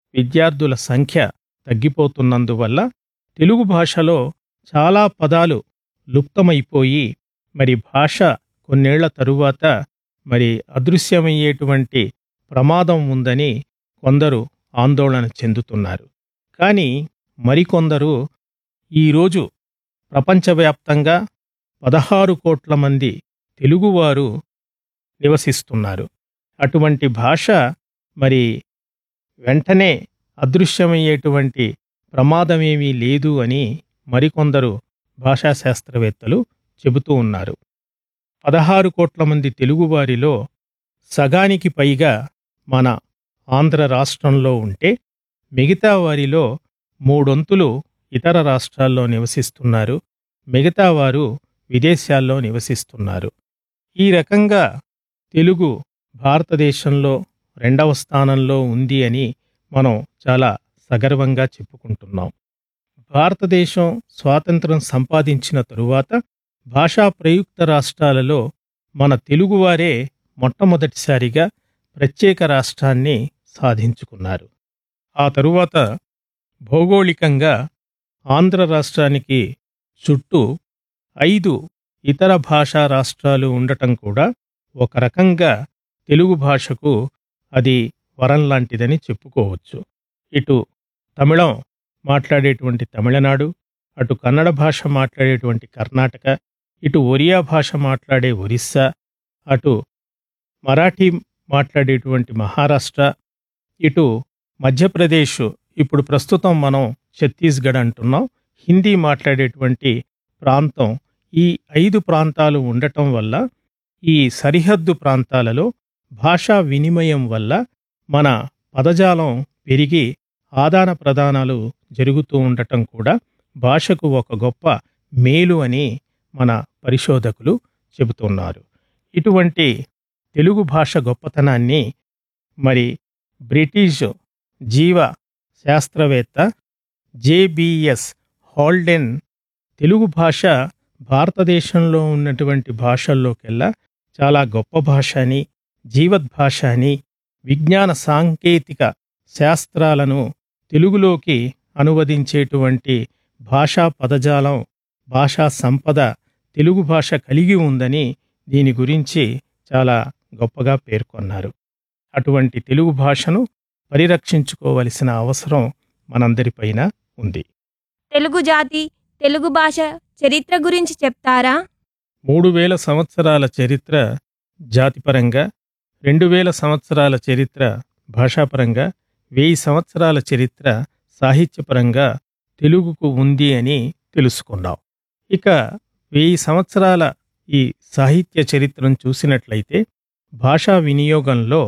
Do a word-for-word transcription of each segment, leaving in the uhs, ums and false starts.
విద్యార్థుల సంఖ్య తగ్గిపోతున్నందువల్ల తెలుగు భాషలో చాలా పదాలు లుప్తమైపోయి మరి భాష కొన్నేళ్ల తరువాత మరి అదృశ్యమయ్యేటువంటి ప్రమాదం ఉందని కొందరు ఆందోళన చెందుతున్నారు. కానీ మరికొందరు ఈరోజు ప్రపంచవ్యాప్తంగా పదహారు కోట్ల మంది తెలుగువారు నివసిస్తున్నారు. అటువంటి భాష మరి వెంటనే అదృశ్యమయ్యేటువంటి ప్రమాదమేమీ లేదు అని మరికొందరు భాషా శాస్త్రవేత్తలు చెబుతూ ఉన్నారు. పదహారు కోట్ల మంది తెలుగువారిలో సగానికి పైగా మన ఆంధ్ర రాష్ట్రంలో ఉంటే మిగతా వారిలో మూడొంతులు ఇతర రాష్ట్రాల్లో నివసిస్తున్నారు. మిగతా వారు విదేశాల్లో నివసిస్తున్నారు. ఈ రకంగా తెలుగు భారతదేశంలో రెండవ స్థానంలో ఉంది అని మనం చాలా సగర్వంగా చెప్పుకుంటున్నాం. భారతదేశం స్వాతంత్రం సంపాదించిన తరువాత భాషా ప్రయుక్త రాష్ట్రాలలో మన తెలుగువారే మొట్టమొదటిసారిగా ప్రత్యేక రాష్ట్రాన్ని సాధించుకున్నారు. ఆ తరువాత భౌగోళికంగా ఆంధ్ర రాష్ట్రానికి చుట్టూ ఐదు ఇతర భాషా రాష్ట్రాలు ఉండటం కూడా ఒక రకంగా తెలుగు భాషకు అది వరం లాంటిదని చెప్పుకోవచ్చు. ఇటు తమిళం మాట్లాడేటువంటి తమిళనాడు, అటు కన్నడ భాష మాట్లాడేటువంటి కర్ణాటక, ఇటు ఒరియా భాష మాట్లాడే ఒరిస్సా, అటు మరాఠీ మాట్లాడేటువంటి మహారాష్ట్ర, ఇటు మధ్యప్రదేశ్, ఇప్పుడు ప్రస్తుతం మనం ఛత్తీస్గఢ్ అంటున్నాం, హిందీ మాట్లాడేటువంటి ప్రాంతం, ఈ ఐదు ప్రాంతాలు ఉండటం వల్ల ఈ సరిహద్దు ప్రాంతాలలో భాషా వినిమయం వల్ల మన పదజాలం పెరిగి ఆదాన ప్రదానాలు జరుగుతూ ఉండటం కూడా భాషకు ఒక గొప్ప మేలు అని మన పరిశోధకులు చెబుతున్నారు. ఇటువంటి తెలుగు భాష గొప్పతనాన్ని మరి బ్రిటిష్ జీవ శాస్త్రవేత్త జేబిఎస్ హాల్డెన్ తెలుగు భాష భారతదేశంలో ఉన్నటువంటి భాషల్లోకెల్లా చాలా గొప్ప భాష అని, జీవద్భాష అని, విజ్ఞాన సాంకేతిక శాస్త్రాలను తెలుగులోకి అనువదించేటువంటి భాషా పదజాలం, భాషా సంపద తెలుగు భాష కలిగి ఉందని దీని గురించి చాలా గొప్పగా పేర్కొన్నారు. అటువంటి తెలుగు భాషను పరిరక్షించుకోవలసిన అవసరం మనందరిపైన ఉంది. తెలుగు జాతి, తెలుగు భాష చరిత్ర గురించి చెప్తారా? మూడు వేల సంవత్సరాల చరిత్ర జాతిపరంగా, రెండు వేల సంవత్సరాల చరిత్ర భాషాపరంగా, వెయ్యి సంవత్సరాల చరిత్ర సాహిత్యపరంగా తెలుగుకు ఉంది అని తెలుసుకున్నాం. ఇక వెయ్యి సంవత్సరాల ఈ సాహిత్య చరిత్రను చూసినట్లయితే భాషా వినియోగంలో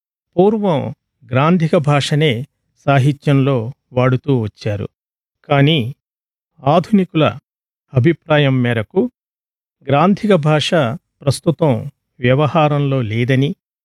పూర్వం గ్రాంధిక భాషనే సాహిత్యంలో వాడుతూ వచ్చారు. కానీ ఆధునికుల అభిప్రాయం మేరకు గ్రాంధిక భాష ప్రస్తుతం వ్యవహారంలో లేదని,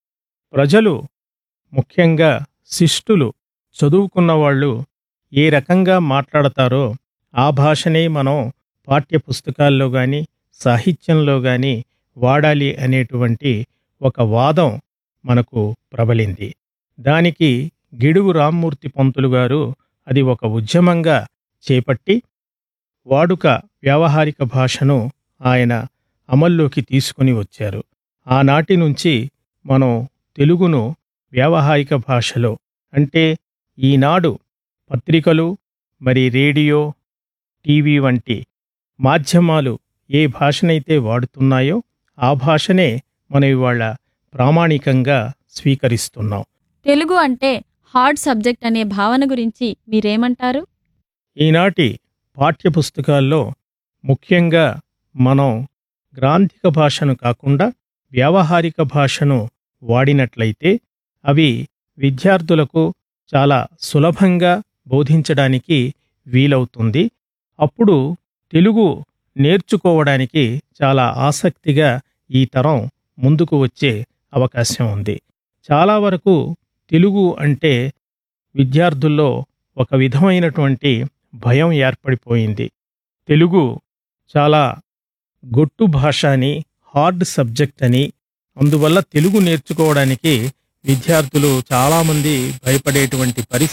ప్రజలు ముఖ్యంగా శిష్టులు చదువుకున్నవాళ్ళు ఏ రకంగా మాట్లాడతారో ఆ భాషనే మనం పాఠ్యపుస్తకాల్లో గాని సాహిత్యంలో గాని వాడాలి అనేటువంటి ఒక వాదం మనకు ప్రబలింది. దానికి గిడుగు రామ్మూర్తి పంతులు గారు అది ఒక ఉద్యమంగా చేపట్టి వాడుక వ్యావహారిక భాషను ఆయన అమల్లోకి తీసుకుని వచ్చారు. ఆనాటి నుంచి మనం తెలుగును వ్యావహారిక భాషలో, అంటే ఈనాడు పత్రికలు మరి రేడియో, టీవీ వంటి మాధ్యమాలు ఏ భాషనైతే వాడుతున్నాయో ఆ భాషనే మనం ఇవాళ ప్రామాణికంగా స్వీకరిస్తున్నాం. తెలుగు అంటే హార్డ్ సబ్జెక్ట్ అనే భావన గురించి మీరేమంటారు? ఈనాటి పాఠ్యపుస్తకాల్లో ముఖ్యంగా మనం గ్రాంధిక భాషను కాకుండా వ్యావహారిక భాషను వాడినట్లయితే అవి విద్యార్థులకు చాలా సులభంగా బోధించడానికి వీలవుతుంది. అప్పుడు తెలుగు నేర్చుకోవడానికి చాలా ఆసక్తిగా ఈ తరం ముందుకు వచ్చే అవకాశం ఉంది. చాలా వరకు తెలుగు అంటే విద్యార్థుల్లో ఒక విధమైనటువంటి భయం ఏర్పడిపోయింది. తెలుగు చాలా గొట్టు భాష అని, హార్డ్ సబ్జెక్ట్ అని, అందువల్ల తెలుగు నేర్చుకోవడానికి విద్యార్థులు చాలామంది భయపడేటువంటి పరిస్థితి